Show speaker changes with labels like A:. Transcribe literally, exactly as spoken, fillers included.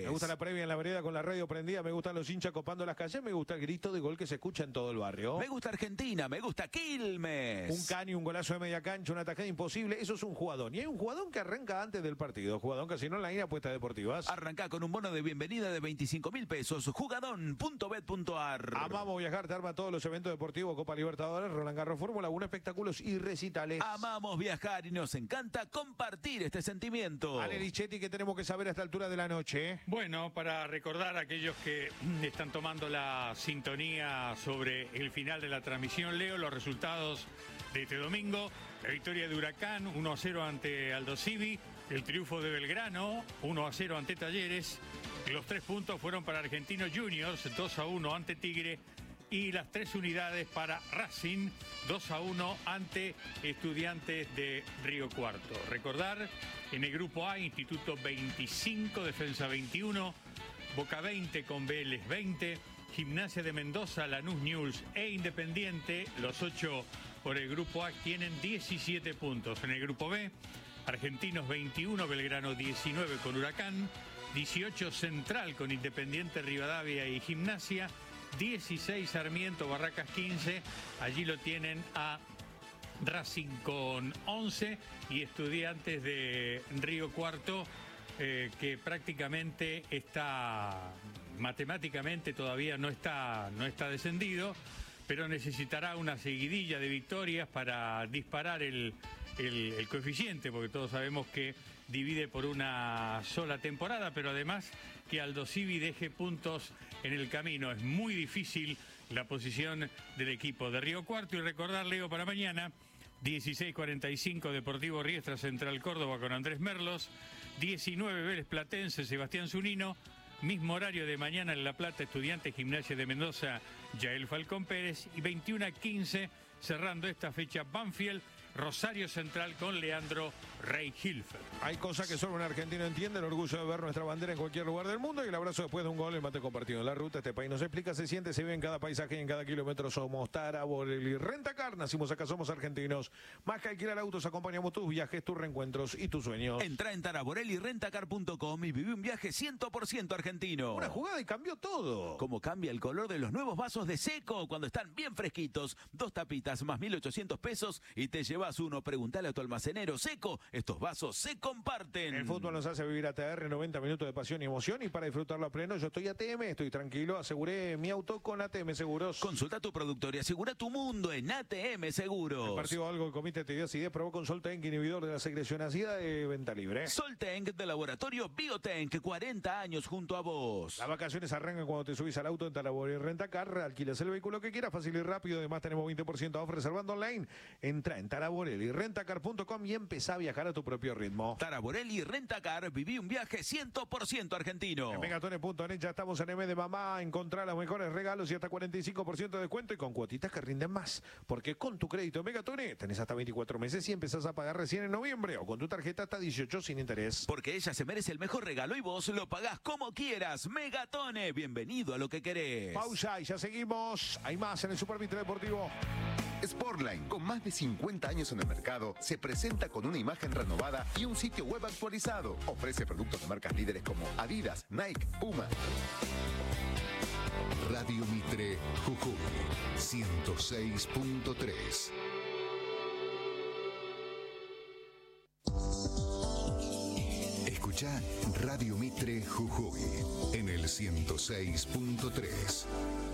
A: Me gusta la previa en la vereda con la radio prendida, me gustan los hinchas copando las calles, me gusta el grito de gol que se escucha en todo el barrio.
B: Me gusta Argentina, me gusta Quilmes.
A: Un caño, un golazo de media cancha, una tajada imposible, eso es un jugadón. Y hay un jugadón que arranca antes del partido, jugadón que si no en la línea apuestas deportivas.
B: Arranca con un bono de bienvenida de veinticinco mil pesos, jugadón punto bet punto ar.
A: Amamos viajar, te arma todos los eventos deportivos, Copa Libertadores, Roland Garros, Fórmula uno, espectáculos y recitales.
B: Amamos viajar y nos encanta compartir este sentimiento.
A: Ale Dichetti, ¿qué tenemos que saber a esta altura de la noche?
C: Bueno, para recordar a aquellos que están tomando la sintonía sobre el final de la transmisión, leo los resultados de este domingo. La victoria de Huracán, uno a cero ante Aldo Civi. El triunfo de Belgrano, uno a cero ante Talleres. Los tres puntos fueron para Argentinos Juniors, dos a uno ante Tigre. Y las tres unidades para Racing, dos a uno ante Estudiantes de Río Cuarto. Recordar, en el grupo A, Instituto veinticinco, Defensa veintiuno, Boca veinte con Vélez veinte, Gimnasia de Mendoza, Lanús Newell's e Independiente, los ocho por el grupo A tienen diecisiete puntos. En el grupo B, Argentinos veintiuno, Belgrano diecinueve con Huracán, dieciocho Central con Independiente Rivadavia y Gimnasia, dieciséis Sarmiento, Barracas quince, allí lo tienen a Racing con once y Estudiantes de Río Cuarto, eh, que prácticamente está, matemáticamente todavía no está, no está descendido, pero necesitará una seguidilla de victorias para disparar el, el, el coeficiente, porque todos sabemos que divide por una sola temporada, pero además que Aldo Civi deje puntos en el camino. Es muy difícil la posición del equipo de Río Cuarto. Y recordar, Leo, para mañana, dieciséis cuarenta y cinco Deportivo Riestra, Central Córdoba con Andrés Merlos, diecinueve Vélez Platense, Sebastián Zunino, mismo horario de mañana en La Plata, Estudiantes Gimnasia de Mendoza, Yael Falcón Pérez, y veintiuno a quince, cerrando esta fecha, Banfield, Rosario Central con Leandro Rey Hilfer.
A: Hay cosas que solo un argentino entiende, el orgullo de ver nuestra bandera en cualquier lugar del mundo y el abrazo después de un gol, el mate compartido en la ruta. Este país nos explica, se siente, se vive en cada paisaje y en cada kilómetro. Somos Tara, Borelli, Rentacar, nacimos acá, somos argentinos. Más que alquilar autos, acompañamos tus viajes, tus reencuentros y tus sueños.
B: Entra en taraborelli rentacar punto com y vive un viaje cien por ciento argentino.
A: Una jugada y cambió todo.
B: Como cambia el color de los nuevos vasos de Seco cuando están bien fresquitos. Dos tapitas más mil ochocientos pesos y te llevas uno. Preguntale a tu almacenero. Seco, estos vasos se comparten.
A: El fútbol nos hace vivir A T R, noventa minutos de pasión y emoción, y para disfrutarlo a pleno yo estoy A T M, estoy tranquilo, aseguré mi auto con A T M Seguros.
B: Consulta tu productor y asegura tu mundo en A T M Seguros.
A: El partido algo el comité te dio acidez, probó con Soltank, inhibidor de la secreción ácida de venta libre.
B: Soltank de laboratorio Biotank, cuarenta años junto a vos.
A: Las vacaciones arrancan cuando te subís al auto en Taraborelli Rentacar, alquilas el vehículo que quieras, fácil y rápido, además tenemos veinte por ciento off reservando online. Entra en Taraborelli rentacar punto com y empezá a viajar a tu propio ritmo.
B: Taraborelli Rentacar, viví un viaje cien por ciento argentino.
A: En megatone punto net ya estamos en M de Mamá, encontrá los mejores regalos y hasta cuarenta y cinco por ciento de descuento y con cuotitas que rinden más. Porque con tu crédito Megatone tenés hasta veinticuatro meses y empezás a pagar recién en noviembre o con tu tarjeta hasta dieciocho sin interés.
B: Porque ella se merece el mejor regalo y vos lo pagás como quieras. Megatone, bienvenido a lo que querés.
A: Pausa y ya seguimos. Hay más en el Supermitre Deportivo.
D: Sportline, con más de cincuenta años en el mercado, se presenta con una imagen renovada y un sitio web actualizado. Ofrece productos de marcas líderes como Adidas, Nike, Puma.
E: Radio Mitre Jujuy ciento seis punto tres. Escucha Radio Mitre Jujuy en el ciento seis punto tres.